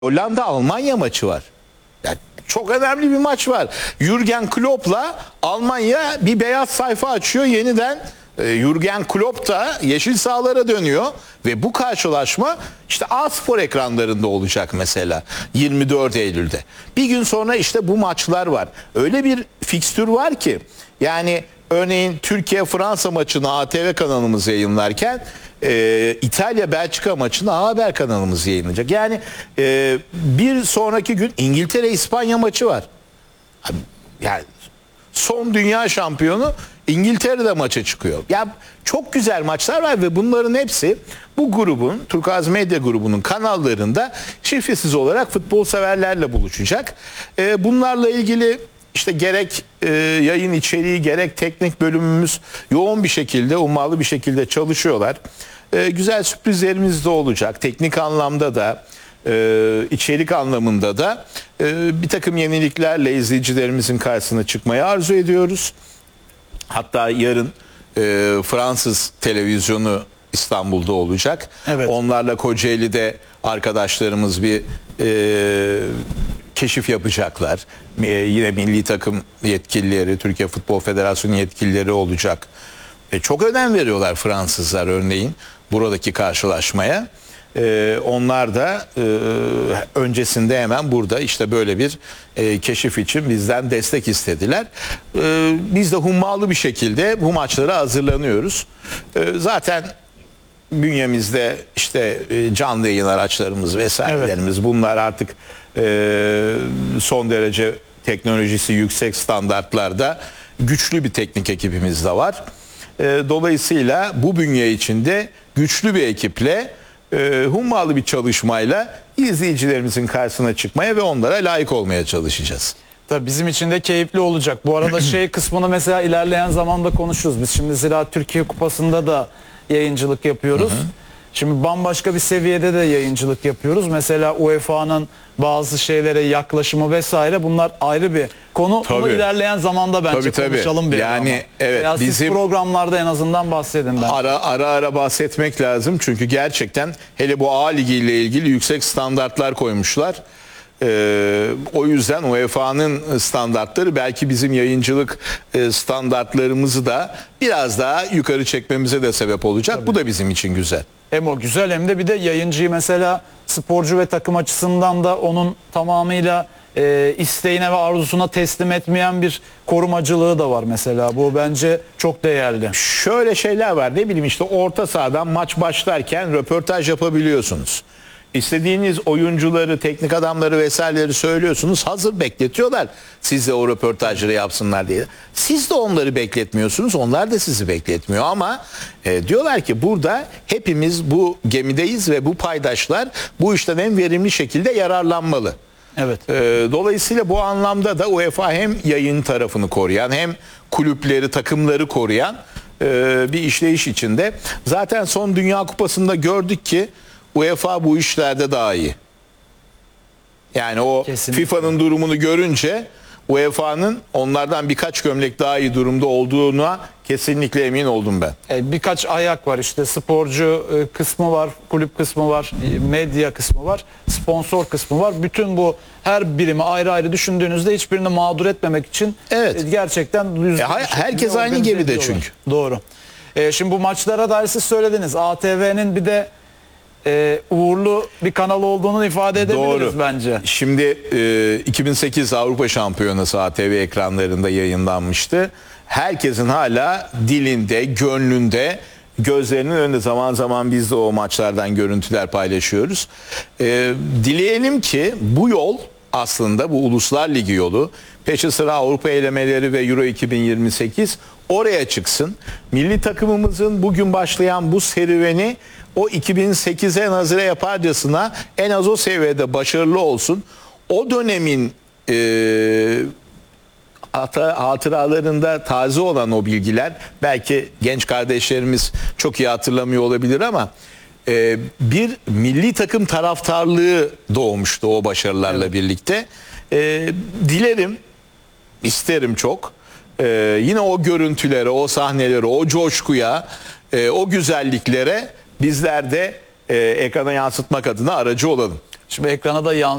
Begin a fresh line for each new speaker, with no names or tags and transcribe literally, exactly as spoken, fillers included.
Hollanda-Almanya maçı var. Yani çok önemli bir maç var. Jürgen Klopp'la Almanya bir beyaz sayfa açıyor yeniden. E, Jürgen Klopp da yeşil sahalara dönüyor ve bu karşılaşma işte A-Spor ekranlarında olacak mesela yirmi dört Eylül'de. Bir gün sonra işte bu maçlar var. Öyle bir fikstür var ki yani örneğin Türkiye-Fransa maçını A T V kanalımız yayınlarken e, İtalya-Belçika maçını A Haber kanalımız yayınlayacak. Yani e, bir sonraki gün İngiltere-İspanya maçı var. Yani son dünya şampiyonu İngiltere'de maça çıkıyor. Ya çok güzel maçlar var ve bunların hepsi bu grubun, Turkuaz Medya grubunun kanallarında şifresiz olarak futbol severlerle buluşacak. E, bunlarla ilgili işte gerek e, yayın içeriği gerek teknik bölümümüz yoğun bir şekilde, ummalı bir şekilde çalışıyorlar. E, güzel sürprizlerimiz de olacak. Teknik anlamda da, e, içerik anlamında da e, bir takım yeniliklerle izleyicilerimizin karşısına çıkmayı arzu ediyoruz. Hatta yarın e, Fransız televizyonu İstanbul'da olacak. Evet. Onlarla Kocaeli'de arkadaşlarımız bir e, keşif yapacaklar. E, yine milli takım yetkilileri, Türkiye Futbol Federasyonu yetkilileri olacak. E, çok önem veriyorlar Fransızlar örneğin buradaki karşılaşmaya. Ee, onlar da e, öncesinde hemen burada işte böyle bir e, keşif için bizden destek istediler. E, biz de hummalı bir şekilde bu maçlara hazırlanıyoruz. E, zaten bünyemizde işte e, canlı yayın araçlarımız vesairelerimiz, evet, bunlar artık e, son derece teknolojisi yüksek standartlarda güçlü bir teknik ekibimiz de var. E, dolayısıyla bu bünye içinde güçlü bir ekiple E, hummalı bir çalışmayla izleyicilerimizin karşısına çıkmaya ve onlara layık olmaya çalışacağız.
Tabii bizim için de keyifli olacak. Bu arada şey kısmını mesela ilerleyen zamanda konuşuruz. Biz şimdi Zira Türkiye Kupası'nda da yayıncılık yapıyoruz. Hı hı. Şimdi bambaşka bir seviyede de yayıncılık yapıyoruz. Mesela U E F A'nın bazı şeylere yaklaşımı vesaire, bunlar ayrı bir konu. Tabii. Bunu ilerleyen zamanda bence tabii, konuşalım tabii. bir. Yani ama. Evet, ya bizim siz programlarda en azından bahsedin ben.
Ara ara ara bahsetmek lazım. Çünkü gerçekten hele bu A Ligi ile ilgili yüksek standartlar koymuşlar. Ee, o yüzden U E F A'nın standartları belki bizim yayıncılık standartlarımızı da biraz daha yukarı çekmemize de sebep olacak. Tabii. Bu da bizim için güzel.
Hem o güzel hem de bir de yayıncıyı mesela sporcu ve takım açısından da onun tamamıyla e, isteğine ve arzusuna teslim etmeyen bir korumacılığı da var mesela. Bu bence çok değerli.
Şöyle şeyler var, ne bileyim işte orta sahadan maç başlarken röportaj yapabiliyorsunuz. İstediğiniz oyuncuları, teknik adamları vesaireleri söylüyorsunuz. Hazır bekletiyorlar size o röportajları yapsınlar diye. Siz de onları bekletmiyorsunuz. Onlar da sizi bekletmiyor ama e, diyorlar ki burada hepimiz bu gemideyiz ve bu paydaşlar bu işten en verimli şekilde yararlanmalı.
Evet.
E, dolayısıyla bu anlamda da U E F A hem yayın tarafını koruyan hem kulüpleri, takımları koruyan e, bir işleyiş içinde. Zaten son Dünya Kupası'nda gördük ki U E F A bu işlerde daha iyi. Yani o FIFA'nın durumunu görünce U E F A'nın onlardan birkaç gömlek daha iyi durumda olduğuna kesinlikle emin oldum ben.
E, birkaç ayak var işte, sporcu e, kısmı var, kulüp kısmı var, e, medya kısmı var, sponsor kısmı var. Bütün bu her birimi ayrı ayrı düşündüğünüzde hiçbirini mağdur etmemek için
evet,
e, gerçekten düzgün
e, herkes aynı gemide çünkü.
Doğru. E, şimdi bu maçlara dair siz söylediniz. A T V'nin bir de Ee, uğurlu bir kanal olduğunu ifade edebiliriz. Doğru. Bence.
Şimdi e, iki bin sekiz Avrupa Şampiyonası A T V ekranlarında yayınlanmıştı. Herkesin hala dilinde, gönlünde, gözlerinin önünde, zaman zaman biz de o maçlardan görüntüler paylaşıyoruz. E, dileyelim ki bu yol aslında bu Uluslar Ligi yolu, peşi sıra Avrupa elemeleri ve Euro iki bin yirmi sekiz oraya çıksın. Milli takımımızın bugün başlayan bu serüveni o iki bin sekize nazire yaparcasına en az o seviyede başarılı olsun. O dönemin e, hatıralarında taze olan o bilgiler, belki genç kardeşlerimiz çok iyi hatırlamıyor olabilir ama e, bir milli takım taraftarlığı doğmuştu o başarılarla evet, birlikte. E, dilerim, isterim çok. E, yine o görüntülere, o sahnelere, o coşkuya, e, o güzelliklere bizler de e, ekrana yansıtmak adına aracı olalım.
Şimdi ekrana da yansıyor.